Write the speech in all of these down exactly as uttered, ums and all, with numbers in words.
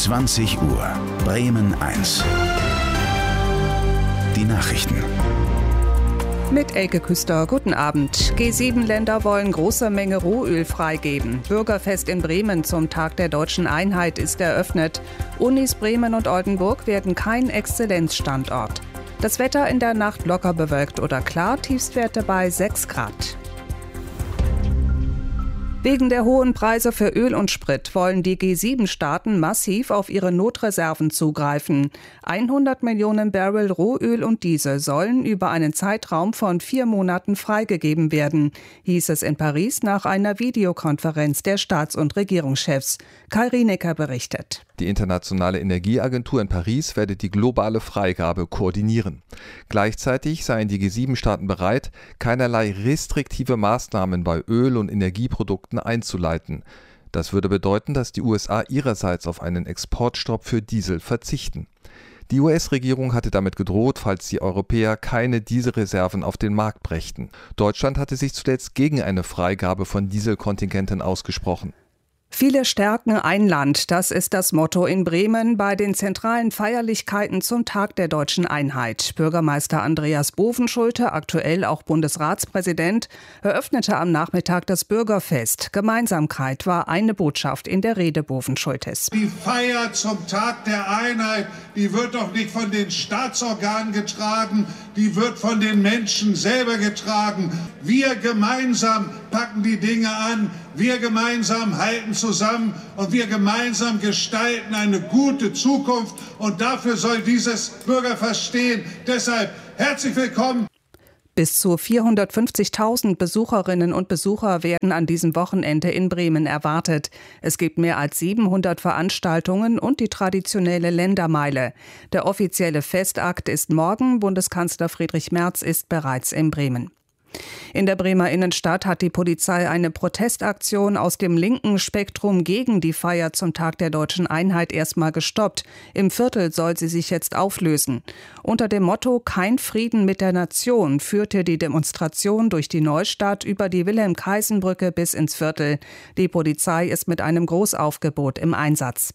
zwanzig Uhr, Bremen eins. Die Nachrichten. Mit Elke Küster, guten Abend. G sieben Länder wollen große Menge Rohöl freigeben. Bürgerfest in Bremen zum Tag der deutschen Einheit ist eröffnet. Unis Bremen und Oldenburg werden kein Exzellenzstandort. Das Wetter in der Nacht locker bewölkt oder klar, Tiefstwerte bei sechs Grad. Wegen der hohen Preise für Öl und Sprit wollen die G sieben Staaten massiv auf ihre Notreserven zugreifen. hundert Millionen Barrel Rohöl und Diesel sollen über einen Zeitraum von vier Monaten freigegeben werden, hieß es in Paris nach einer Videokonferenz der Staats- und Regierungschefs. Kai Rienecker berichtet. Die Internationale Energieagentur in Paris werde die globale Freigabe koordinieren. Gleichzeitig seien die G sieben Staaten bereit, keinerlei restriktive Maßnahmen bei Öl- und Energieprodukten einzuleiten. Das würde bedeuten, dass die U S A ihrerseits auf einen Exportstopp für Diesel verzichten. Die U S-Regierung hatte damit gedroht, falls die Europäer keine Dieselreserven auf den Markt brächten. Deutschland hatte sich zuletzt gegen eine Freigabe von Dieselkontingenten ausgesprochen. Viele stärken ein Land, das ist das Motto in Bremen bei den zentralen Feierlichkeiten zum Tag der deutschen Einheit. Bürgermeister Andreas Bovenschulte, aktuell auch Bundesratspräsident, eröffnete am Nachmittag das Bürgerfest. Gemeinsamkeit war eine Botschaft in der Rede Bovenschultes. Die Feier zum Tag der Einheit, die wird doch nicht von den Staatsorganen getragen, die wird von den Menschen selber getragen. Wir gemeinsam packen die Dinge an, wir gemeinsam halten zusammen und wir gemeinsam gestalten eine gute Zukunft. Und dafür soll dieses Bürgerfest stehen. Deshalb herzlich willkommen. Bis zu vierhundertfünfzigtausend Besucherinnen und Besucher werden an diesem Wochenende in Bremen erwartet. Es gibt mehr als siebenhundert Veranstaltungen und die traditionelle Ländermeile. Der offizielle Festakt ist morgen. Bundeskanzler Friedrich Merz ist bereits in Bremen. In der Bremer Innenstadt hat die Polizei eine Protestaktion aus dem linken Spektrum gegen die Feier zum Tag der deutschen Einheit erstmal gestoppt. Im Viertel soll sie sich jetzt auflösen. Unter dem Motto »Kein Frieden mit der Nation« führte die Demonstration durch die Neustadt über die Wilhelm-Kaisen-Brücke bis ins Viertel. Die Polizei ist mit einem Großaufgebot im Einsatz.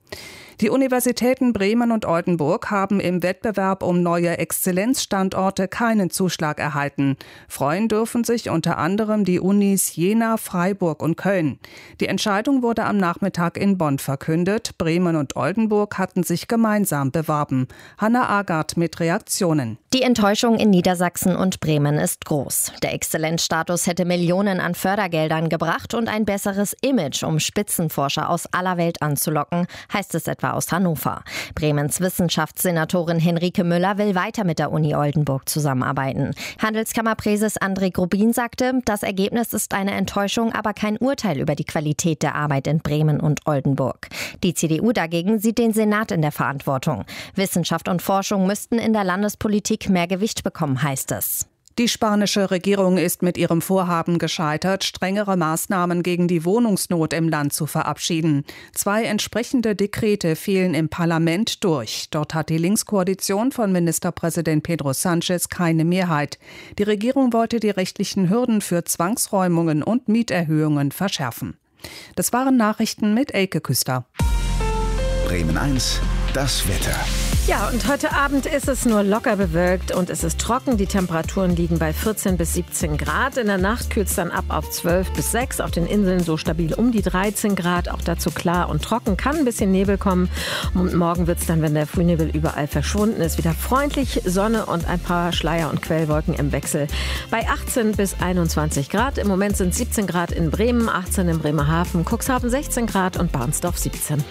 Die Universitäten Bremen und Oldenburg haben im Wettbewerb um neue Exzellenzstandorte keinen Zuschlag erhalten. Freuen dürfen sich unter anderem die Unis Jena, Freiburg und Köln. Die Entscheidung wurde am Nachmittag in Bonn verkündet. Bremen und Oldenburg hatten sich gemeinsam beworben. Hanna Agard mit Reaktionen. Die Enttäuschung in Niedersachsen und Bremen ist groß. Der Exzellenzstatus hätte Millionen an Fördergeldern gebracht und ein besseres Image, um Spitzenforscher aus aller Welt anzulocken, heißt es etwa aus Hannover. Bremens Wissenschaftssenatorin Henrike Müller will weiter mit der Uni Oldenburg zusammenarbeiten. Handelskammerpräses André Grubin sagte, das Ergebnis ist eine Enttäuschung, aber kein Urteil über die Qualität der Arbeit in Bremen und Oldenburg. Die C D U dagegen sieht den Senat in der Verantwortung. Wissenschaft und Forschung müssten in der Landespolitik mehr Gewicht bekommen, heißt es. Die spanische Regierung ist mit ihrem Vorhaben gescheitert, strengere Maßnahmen gegen die Wohnungsnot im Land zu verabschieden. Zwei entsprechende Dekrete fielen im Parlament durch. Dort hat die Linkskoalition von Ministerpräsident Pedro Sánchez keine Mehrheit. Die Regierung wollte die rechtlichen Hürden für Zwangsräumungen und Mieterhöhungen verschärfen. Das waren Nachrichten mit Elke Küster. Bremen eins, das Wetter. Ja, und heute Abend ist es nur locker bewölkt und es ist trocken. Die Temperaturen liegen bei vierzehn bis siebzehn Grad. In der Nacht kühlt es dann ab auf zwölf bis sechs. Auf den Inseln so stabil um die dreizehn Grad. Auch dazu klar und trocken. Kann ein bisschen Nebel kommen. Und morgen wird es dann, wenn der Frühnebel überall verschwunden ist, wieder freundlich. Sonne und ein paar Schleier- und Quellwolken im Wechsel. Bei achtzehn bis einundzwanzig Grad. Im Moment sind siebzehn Grad in Bremen, achtzehn in Bremerhaven, Cuxhaven sechzehn Grad und Barnsdorf siebzehn.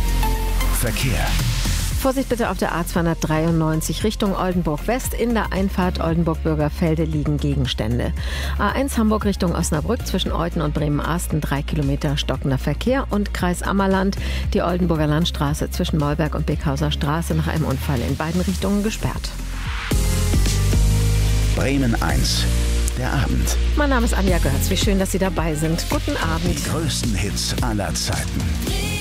Verkehr. Vorsicht bitte auf der A zweihundertdreiundneunzig Richtung Oldenburg West. In der Einfahrt Oldenburg-Bürgerfelde liegen Gegenstände. A eins Hamburg Richtung Osnabrück zwischen Euthen und Bremen-Arsten drei Kilometer stockender Verkehr. Und Kreis Ammerland, die Oldenburger Landstraße zwischen Mollberg und Beckhauser Straße nach einem Unfall in beiden Richtungen gesperrt. Bremen eins, der Abend. Mein Name ist Anja Görz. Wie schön, dass Sie dabei sind. Guten Abend. Die größten Hits aller Zeiten.